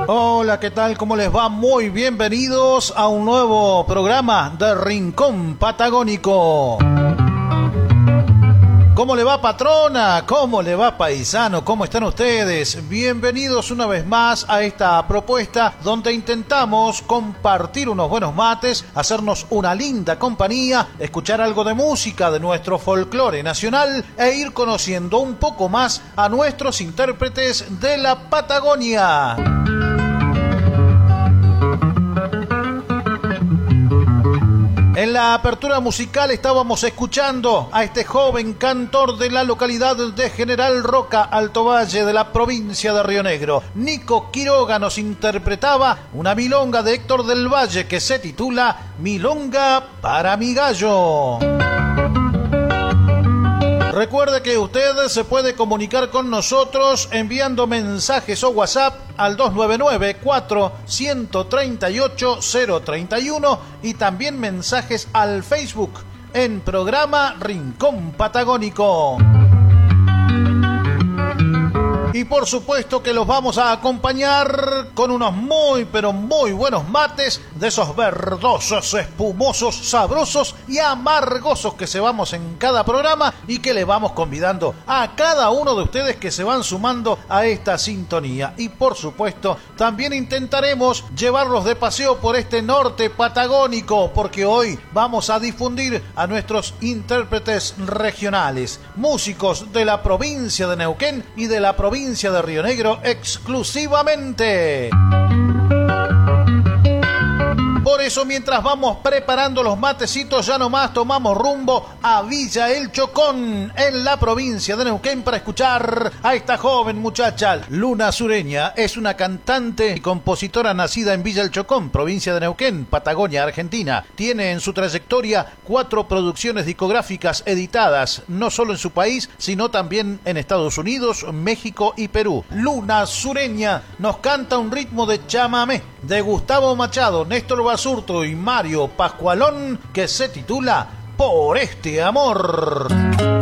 Hola, ¿qué tal? ¿Cómo les va? Muy bienvenidos a un nuevo programa de Rincón Patagónico. ¿Cómo le va, patrona? ¿Cómo le va, paisano? ¿Cómo están ustedes? Bienvenidos una vez más a esta propuesta donde intentamos compartir unos buenos mates, hacernos una linda compañía, escuchar algo de música de nuestro folclore nacional e ir conociendo un poco más a nuestros intérpretes de la Patagonia. En la apertura musical estábamos escuchando a este joven cantor de la localidad de General Roca, Alto Valle, de la provincia de Río Negro. Nico Quiroga nos interpretaba una milonga de Héctor del Valle que se titula Milonga para mi gallo. Recuerde que usted se puede comunicar con nosotros enviando mensajes o WhatsApp al 299-4138-031 y también mensajes al Facebook en programa Rincón Patagónico. Y por supuesto que los vamos a acompañar con unos muy pero muy buenos mates de esos verdosos, espumosos, sabrosos y amargosos que cebamos en cada programa y que le vamos convidando a cada uno de ustedes que se van sumando a esta sintonía. Y por supuesto también intentaremos llevarlos de paseo por este norte patagónico porque hoy vamos a difundir a nuestros intérpretes regionales, músicos de la provincia de Neuquén y de la provincia de Río Negro exclusivamente. Por eso, mientras vamos preparando los matecitos, ya nomás tomamos rumbo a Villa El Chocón, en la provincia de Neuquén, para escuchar a esta joven muchacha. Luna Sureña es una cantante y compositora nacida en Villa El Chocón, provincia de Neuquén, Patagonia, Argentina. Tiene en su trayectoria 4 producciones discográficas editadas, no solo en su país, sino también en Estados Unidos, México y Perú. Luna Sureña nos canta un ritmo de chamamé de Gustavo Machado, Néstor Basurto y Mario Pascualón, que se titula Por este amor.